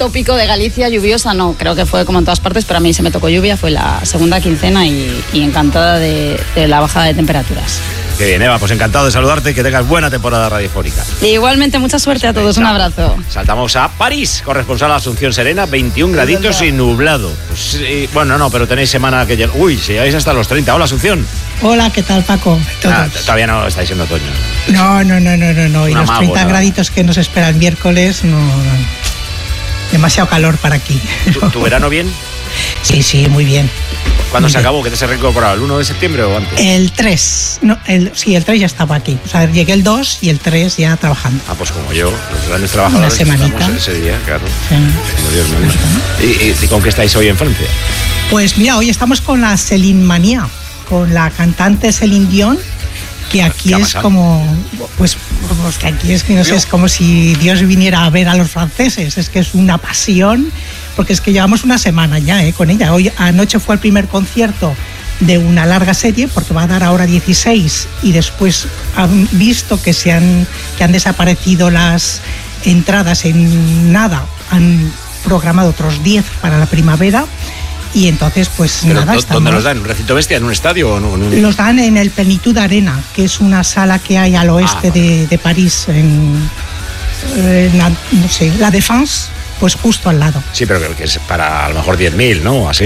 tópico de Galicia, lluviosa no, creo que fue como en todas partes, pero a mí se me tocó lluvia, fue la segunda quincena y encantada de la bajada de temperaturas. Qué bien, Eva, pues encantado de saludarte y que tengas buena temporada radiofónica. Igualmente, mucha suerte a todos, un abrazo. Saltamos a París, corresponsal a Asunción Serena, 21 graditos y nublado. Pues, bueno, no, pero tenéis semana que... Uy, si llegáis hasta los 30. Hola, Asunción. Hola, ¿qué tal, Paco? Todavía no estáis en otoño. No. Y los 30 graditos que nos espera el miércoles, no. Demasiado calor para aquí. ¿Tu verano bien? Sí, muy bien. ¿Cuándo se acabó? ¿Que te has reincorporado? ¿El 1 de septiembre o antes? El 3. El 3 ya estaba aquí. O sea, llegué el 2 y el 3 ya trabajando. Ah, pues como yo, los grandes trabajadores. Una semanita. Ese día, claro. Sí. Como Dios mío. ¿Y con qué estáis hoy en Francia? Pues mira, hoy estamos con la Céline Manía, con la cantante Céline Dion, que aquí es como... Pues que aquí es que no sé, es como si Dios viniera a ver a los franceses. Es que es una pasión... Porque es que llevamos una semana ya con ella. Anoche fue el primer concierto de una larga serie, porque va a dar ahora 16, y después han visto que han desaparecido las entradas en nada, han programado otros 10 para la primavera, y entonces pues pero nada. ¿Dónde los dan? ¿En un recinto bestia? ¿En un estadio? Los dan en el Plenitude Arena, que es una sala que hay al oeste de París, no sé, la Défense. Pues justo al lado. Sí, pero creo que es para a lo mejor 10.000, ¿no? Así.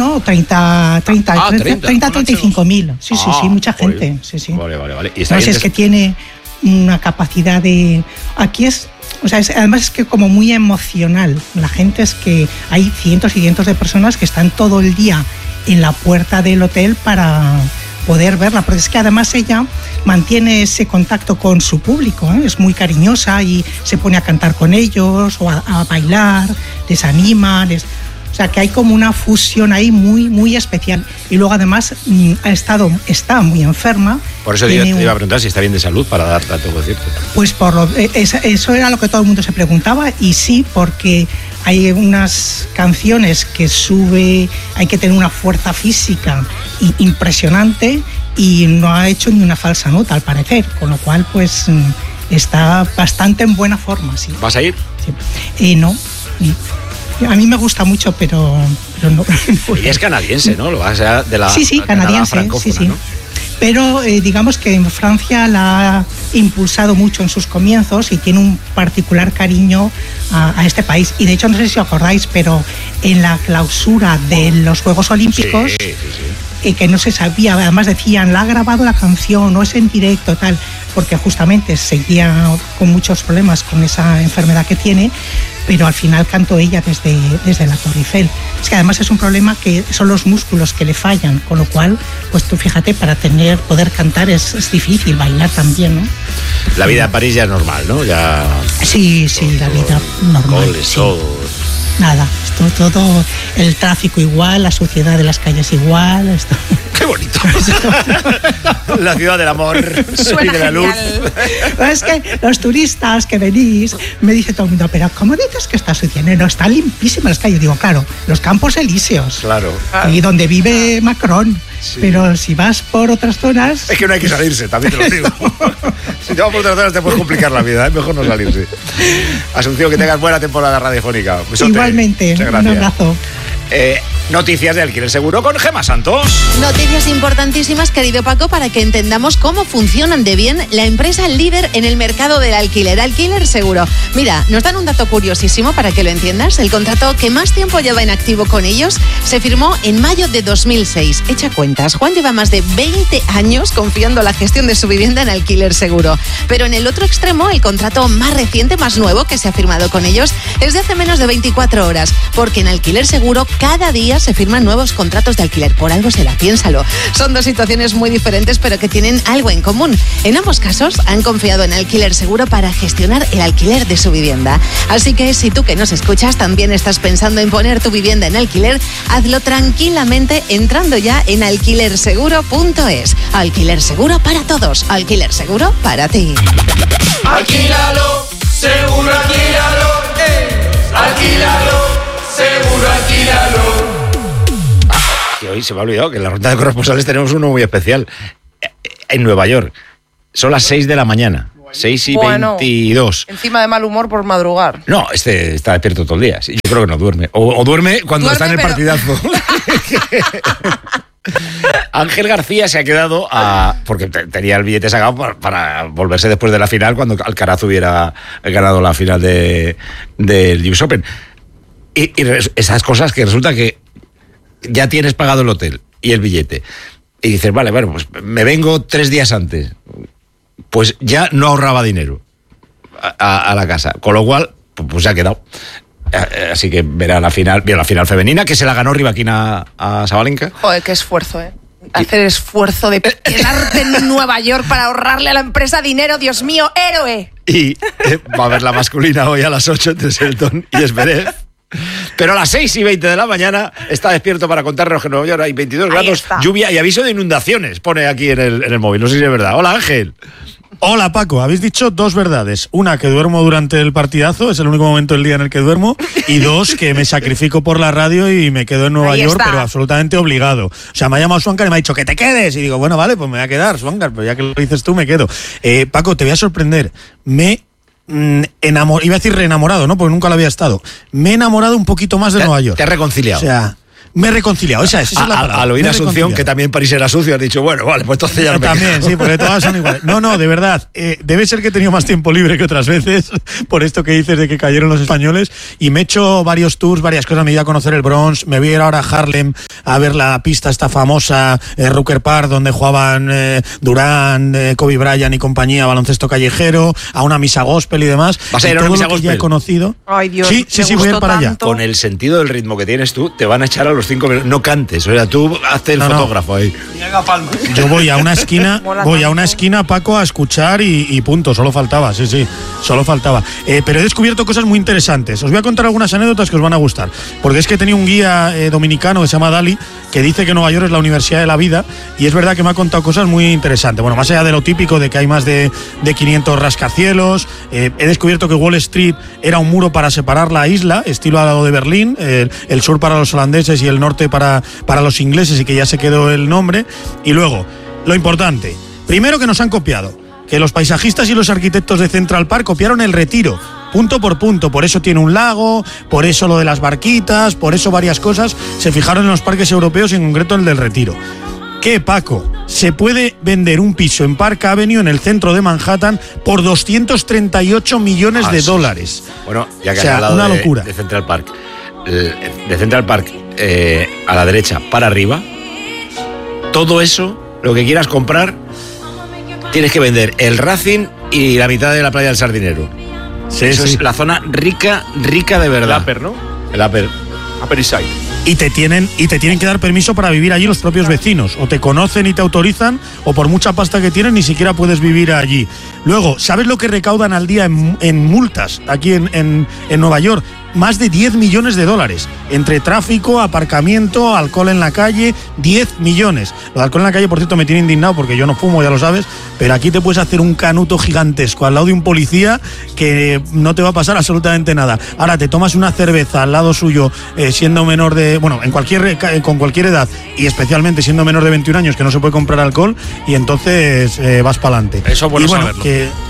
35.000. Sí, mucha gente. Sí. Vale. ¿Y no sé, es que tiene una capacidad de... Aquí es... O sea, además es que como muy emocional. La gente es que hay cientos y cientos de personas que están todo el día en la puerta del hotel para poder verla, porque es que además ella mantiene ese contacto con su público, es muy cariñosa y se pone a cantar con ellos o a bailar, les anima, o sea que hay como una fusión ahí muy, muy especial. Y luego además está muy enferma. Por eso te iba a preguntar si está bien de salud para dar tanto concierto. Pues eso era lo que todo el mundo se preguntaba, y sí, porque hay unas canciones que hay que tener una fuerza física impresionante, y no ha hecho ni una falsa nota al parecer, con lo cual pues está bastante en buena forma. ¿Sí? ¿Vas a ir? Sí. No. A mí me gusta mucho, pero no. Y es canadiense, ¿no? Lo vas a de la canadiense, francófona, sí. ¿no? Pero digamos que en Francia la ha impulsado mucho en sus comienzos y tiene un particular cariño a este país. Y de hecho, no sé si os acordáis, pero en la clausura de los Juegos Olímpicos, que no se sabía, además decían, la ha grabado la canción, no es en directo, tal, porque justamente seguía con muchos problemas con esa enfermedad que tiene, pero al final cantó ella desde la Torre Eiffel. Es que además es un problema que son los músculos que le fallan, con lo cual, pues tú fíjate, para poder cantar es difícil, bailar también, ¿no? La vida en París ya es normal, ¿no? Ya. Sí, la vida normal. Todo. Nada, todo el tráfico igual, la suciedad de las calles igual. Esto. ¡Qué bonito! La ciudad del amor y de la luz. Es que los turistas que venís, me dice todo el mundo, pero ¿cómo dices que está sucia? No, está limpísima las calles. Digo, claro, los Campos Elíseos. Claro. Y donde vive Macron. Sí. Pero si vas por otras zonas... Es que no hay que salirse, también te lo digo. Si te vas por otras zonas te puedes complicar la vida, es mejor no salirse. Asunción, que tengas buena temporada radiofónica. Besote. Igualmente, un abrazo. Noticias de Alquiler Seguro con Gemma Santos. Noticias importantísimas, querido Paco, para que entendamos cómo funcionan de bien la empresa líder en el mercado del alquiler, Alquiler Seguro. Mira, nos dan un dato curiosísimo para que lo entiendas. El contrato que más tiempo lleva en activo con ellos se firmó en mayo de 2006. Echa cuentas, Juan lleva más de 20 años confiando la gestión de su vivienda en Alquiler Seguro. Pero en el otro extremo, el contrato más reciente, más nuevo que se ha firmado con ellos es de hace menos de 24 horas, porque en Alquiler Seguro cada día se firman nuevos contratos de alquiler. Por algo será, piénsalo. Son dos situaciones muy diferentes, pero que tienen algo en común. En ambos casos han confiado en Alquiler Seguro para gestionar el alquiler de su vivienda. Así que si tú que nos escuchas también estás pensando en poner tu vivienda en alquiler, hazlo tranquilamente entrando ya en alquilerseguro.es. Alquiler Seguro para todos. Alquiler Seguro para ti. Alquílalo, seguro alquílalo. Alquílalo, seguro alquílalo. Que hoy se me ha olvidado que en la ronda de corresponsales tenemos uno muy especial. En Nueva York. Son las 6 de la mañana. 6:22. Encima de mal humor por madrugar. No, está despierto todo el día. Sí, yo creo que no duerme. O duerme cuando está en el partidazo. Ángel García se ha quedado porque tenía el billete sacado para volverse después de la final, cuando Alcaraz hubiera ganado la final del US Open. Y esas cosas que resulta que ya tienes pagado el hotel y el billete. Y dices, vale, bueno, pues me vengo 3 días antes. Pues ya no ahorraba dinero a la casa. Con lo cual, pues se ha quedado. Así que vio la final femenina, que se la ganó Rybakina a Sabalenka. Joder, qué esfuerzo, ¿eh? Hacer esfuerzo de quedarte en Nueva York para ahorrarle a la empresa dinero, Dios mío, héroe. Y va a haber la masculina hoy a las 8 entre Selton y Zverev. Pero a las 6:20 de la mañana está despierto para contarnos que en Nueva York hay 22 grados, lluvia y aviso de inundaciones, pone aquí en el móvil. No sé si es verdad. Hola, Ángel. Hola, Paco. Habéis dicho 2 verdades. Una, que duermo durante el partidazo, es el único momento del día en el que duermo. Y 2, que me sacrifico por la radio y me quedo en Nueva York, pero absolutamente obligado. O sea, me ha llamado Swankar y me ha dicho que te quedes. Y digo, bueno, vale, pues me voy a quedar, Swankar, pero ya que lo dices tú, me quedo. Paco, te voy a sorprender. Me iba a decir reenamorado, ¿no? Porque nunca lo había estado. Me he enamorado un poquito más de Nueva York. Te has reconciliado. O sea, me he reconciliado, esa es la palabra. Al oír Asunción, que también París era sucio, has dicho, bueno, vale, pues entonces ya no me también, quedo. Sí, porque todas son iguales. No, de verdad, debe ser que he tenido más tiempo libre que otras veces, por esto que dices de que cayeron los españoles, y me he hecho varios tours, varias cosas, me he ido a conocer el Bronx, me voy a ir ahora a Harlem a ver la pista esta famosa, Rucker Park, donde jugaban Durán, Kobe Bryant y compañía, baloncesto callejero, a una misa gospel y demás. ¿Vas a ir a una misa gospel? Ya he conocido. Ay, Dios, sí, voy a ir para allá. Con el sentido del ritmo que tienes tú, te van a echar a los 5 minutos. No cantes, o sea, tú hazte el fotógrafo ahí. Yo voy a una esquina, Paco, a escuchar y punto, solo faltaba, sí, solo faltaba. Pero he descubierto cosas muy interesantes. Os voy a contar algunas anécdotas que os van a gustar, porque es que tenía un guía dominicano que se llama Dali, que dice que Nueva York es la universidad de la vida, y es verdad que me ha contado cosas muy interesantes. Bueno, más allá de lo típico de que hay más de 500 rascacielos, he descubierto que Wall Street era un muro para separar la isla, estilo al lado de Berlín, el sur para los holandeses y el norte para los ingleses, y que ya se quedó el nombre. Y luego, lo importante, primero que nos han copiado, que los paisajistas y los arquitectos de Central Park copiaron el Retiro, punto por punto, por eso tiene un lago, por eso lo de las barquitas, por eso varias cosas se fijaron en los parques europeos, en concreto el del Retiro. ¿Qué, Paco? Se puede vender un piso en Park Avenue, en el centro de Manhattan, por 238 millones de dólares. Bueno, ya que has hablado una locura. De Central Park. De Central Park a la derecha para arriba, todo eso, lo que quieras comprar, tienes que vender el Racing y la mitad de la playa del Sardinero. Sí, eso es la zona rica de verdad. El Upper, ¿no? El Upper. Upper East Side. Y te tienen que dar permiso para vivir allí los propios vecinos. O te conocen y te autorizan, o por mucha pasta que tienen ni siquiera puedes vivir allí. Luego, ¿sabes lo que recaudan al día en multas aquí en Nueva York? Más de 10 millones de dólares. Entre tráfico, aparcamiento, alcohol en la calle, 10 millones. Lo de alcohol en la calle, por cierto, me tiene indignado porque yo no fumo, ya lo sabes, pero aquí te puedes hacer un canuto gigantesco al lado de un policía que no te va a pasar absolutamente nada. Ahora te tomas una cerveza al lado suyo, siendo menor de... Bueno, con cualquier edad, y especialmente siendo menor de 21 años, que no se puede comprar alcohol, y entonces vas para adelante. Eso es bueno saberlo.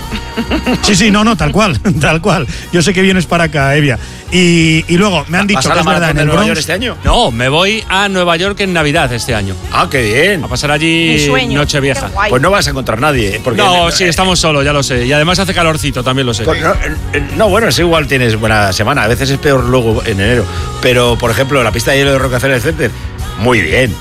Sí, no, tal cual. Yo sé que vienes para acá, Evia. Y luego me han dicho que es verdad en el Nueva York este año. No, me voy a Nueva York en Navidad este año. Ah, qué bien. A pasar allí Nochevieja. Pues no vas a encontrar nadie. Sí, estamos solos, ya lo sé. Y además hace calorcito, también lo sé. No, bueno, es igual, tienes buena semana. A veces es peor luego en enero. Pero, por ejemplo, la pista de hielo de Rockefeller Center, muy bien.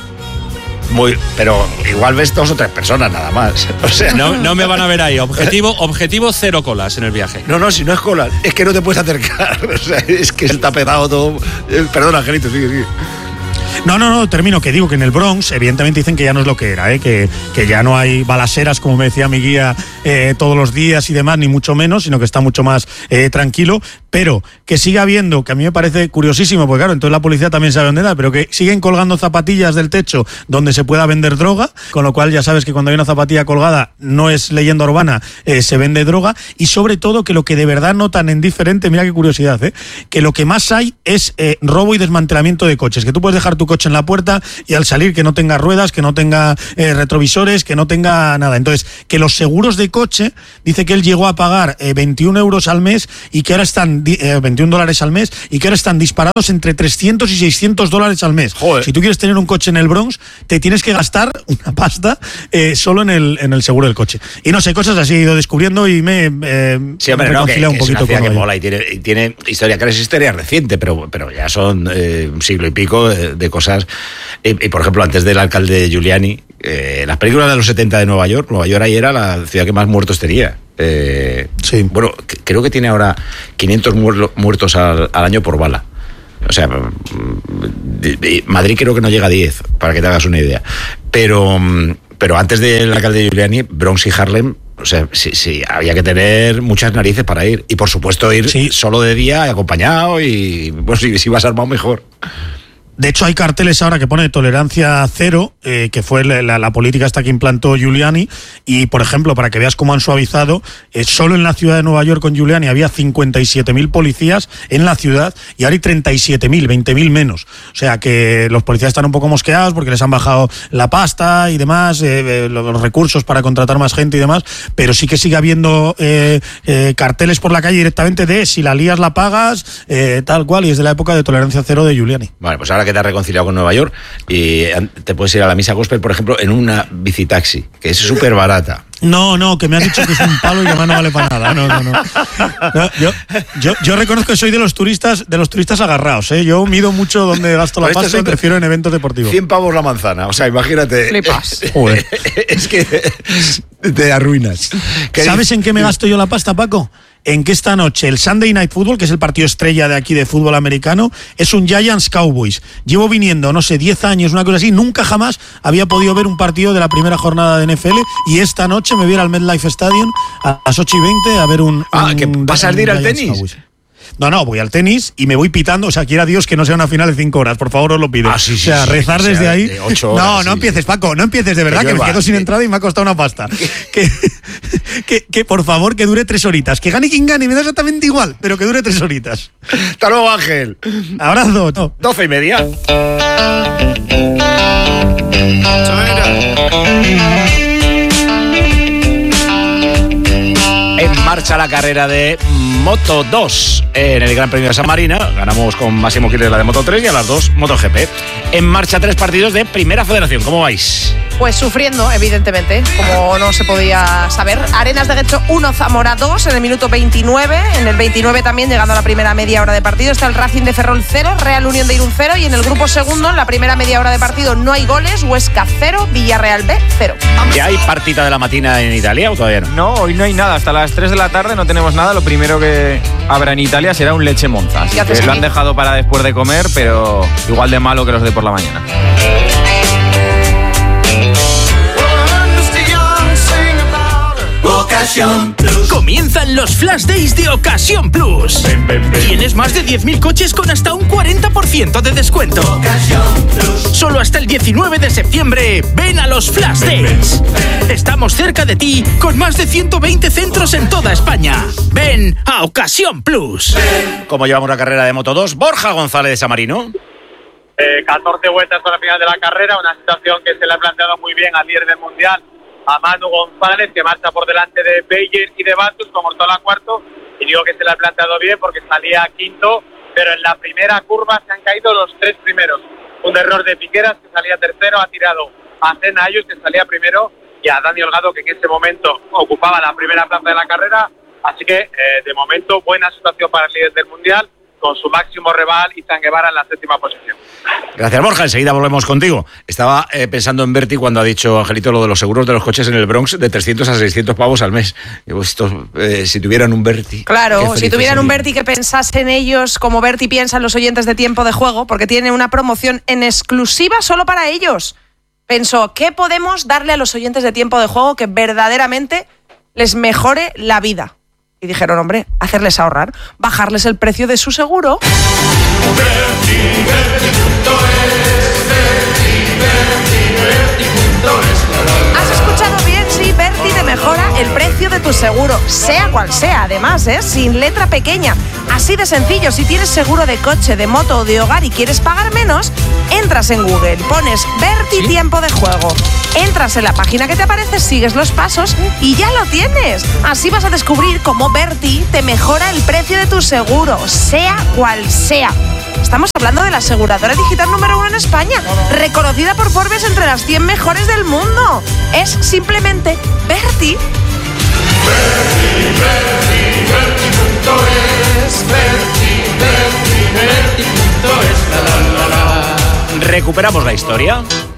Pero igual ves 2 o 3 personas nada más. O sea, no me van a ver ahí. Objetivo 0 colas en el viaje. No, si no es cola, es que no te puedes acercar. O sea, es que está pegado todo. Perdón, Angelito, sigue. No, termino, que digo que en el Bronx evidentemente dicen que ya no es lo que era, que ya no hay balaceras, como me decía mi guía, todos los días y demás, ni mucho menos, sino que está mucho más tranquilo, pero que siga habiendo, que a mí me parece curiosísimo, porque claro, entonces la policía también sabe dónde da, pero que siguen colgando zapatillas del techo donde se pueda vender droga, con lo cual ya sabes que cuando hay una zapatilla colgada no es leyenda urbana, se vende droga, y sobre todo que lo que de verdad notan en diferente, mira qué curiosidad, que lo que más hay es robo y desmantelamiento de coches, que tú puedes dejar tu coche en la puerta y al salir que no tenga ruedas, que no tenga retrovisores, que no tenga nada. Entonces, que los seguros de coche, dice que él llegó a pagar 21 euros al mes y que ahora están $21 al mes y que ahora están disparados entre 300 y 600 dólares al mes. Joder. Si tú quieres tener un coche en el Bronx, te tienes que gastar una pasta solo en el seguro del coche. Y no sé, cosas así he ido descubriendo y me reconciliado un poquito con que ello. mola y tiene historia, que es historia reciente, pero ya son un siglo y pico de cosas. Y por ejemplo, antes del alcalde Giuliani, las películas de los 70 de Nueva York ahí era la ciudad que más muertos tenía. Sí. Bueno, creo que tiene ahora 500 muertos al año por bala. O sea, Madrid creo que no llega a 10, para que te hagas una idea. Pero antes del alcalde Giuliani, Bronx y Harlem, o sea, sí, había que tener muchas narices para ir. Y por supuesto ir solo de día, acompañado, y pues si vas armado mejor. De hecho, hay carteles ahora que pone tolerancia cero, que fue la política esta que implantó Giuliani, y, por ejemplo, para que veas cómo han suavizado, solo en la ciudad de Nueva York con Giuliani había 57.000 policías en la ciudad, y ahora hay 37.000, 20.000 menos. O sea que los policías están un poco mosqueados porque les han bajado la pasta y demás, los recursos para contratar más gente y demás, pero sí que sigue habiendo carteles por la calle directamente de si la lías la pagas, tal cual, y es de la época de tolerancia cero de Giuliani. Vale, pues ahora que te has reconciliado con Nueva York y te puedes ir a la misa gospel, por ejemplo, en una bicitaxi, que es súper barata. No, que me han dicho que es un palo y que además no vale para nada. No. Yo reconozco que soy de los turistas agarrados, ¿eh? Yo mido mucho dónde gasto la pasta y prefiero en eventos deportivos. 100 pavos la manzana, o sea, imagínate. Flipas. Joder. Es que te arruinas. ¿Sabes en qué me gasto yo la pasta, Paco? En que esta noche el Sunday Night Football, que es el partido estrella de aquí de fútbol americano, es un Giants Cowboys. Llevo viniendo, no sé, 10 años, una cosa así, nunca jamás había podido ver un partido de la primera jornada de NFL, y esta noche me voy a ir al MetLife Stadium a las 8:20 a ver un ¿que pasas de ir al tenis? Cowboys. No, voy al tenis y me voy pitando, o sea, quiera Dios que no sea una final de 5 horas, por favor, os lo pido. Sí, o sea, rezar sí, desde ahí. De 8 horas, no empieces, Paco, no empieces, de verdad, que me quedo sin entrada y me ha costado una pasta. que por favor, que dure 3 horitas. Que gane quien gane, me da exactamente igual, pero que dure 3 horitas. Hasta luego, Ángel. Abrazo. 12:30. En marcha la carrera de Moto 2 en el Gran Premio de San Marino. Ganamos con Máximo Quiles la de Moto 3 y a las 2 MotoGP. En marcha 3 partidos de Primera Federación. ¿Cómo vais? Pues sufriendo, evidentemente, como no se podía saber. Arenas de Guecho 1, Zamora 2 en el minuto 29. En el 29 también, llegando a la primera media hora de partido, está el Racing de Ferrol 0, Real Unión de Irún 0. Y en el grupo segundo, en la primera media hora de partido, no hay goles. Huesca 0, Villarreal B 0. ¿Ya hay partita de la matina en Italia o todavía no? No, hoy no hay nada. Hasta las 3 de la tarde no tenemos nada. Lo primero que habrá en Italia será un leche Monza. Así que lo han dejado para después de comer, pero igual de malo que los de por la mañana. Ocasión Plus. Comienzan los Flash Days de Ocasión Plus. Tienes más de 10.000 coches con hasta un 40% de descuento. Ocasión Plus. Solo hasta el 19 de septiembre. Ven a los Flash Days. Estamos cerca de ti con más de 120 centros en toda España. Ven a Ocasión Plus. ¿Cómo llevamos la carrera de Moto 2? Borja González de San Marino. 14 vueltas para la final de la carrera, una situación que se le ha planteado muy bien al líder del Mundial, a Manu González, que marcha por delante de Beyer y de Batus, como la cuarto, y digo que se le ha planteado bien porque salía quinto, pero en la primera curva se han caído los 3 primeros. Un error de Piqueras, que salía tercero, ha tirado a Zena Ayus, que salía primero, y a Dani Holgado, que en ese momento ocupaba la primera plaza de la carrera, así que de momento buena situación para el líder del Mundial, con su máximo rival, Izan Guevara, en la 7ª posición. Gracias, Borja. Enseguida volvemos contigo. Estaba pensando en Berti cuando ha dicho Angelito lo de los seguros de los coches en el Bronx de 300 a 600 pavos al mes. Si tuvieran un Berti. Claro, si tuvieran un Berti que pensase en ellos como Berti piensan los oyentes de Tiempo de Juego, porque tiene una promoción en exclusiva solo para ellos. Pensó, ¿qué podemos darle a los oyentes de Tiempo de Juego que verdaderamente les mejore la vida? Y dijeron, hombre, hacerles ahorrar, bajarles el precio de su seguro. ¿Has escuchado bien? Sí, Berti te mejora el precio de tu seguro, sea cual sea, además, sin letra pequeña. Así de sencillo, si tienes seguro de coche, de moto o de hogar y quieres pagar menos, entras en Google, pones Berti tiempo de juego, entras en la página que te aparece, sigues los pasos y ya lo tienes. Así vas a descubrir cómo Berti te mejora el precio de tu seguro, sea cual sea. Estamos hablando de la aseguradora digital número 1 en España, reconocida por Forbes entre las 100 mejores del mundo. Es simplemente Berti. Recuperamos la historia.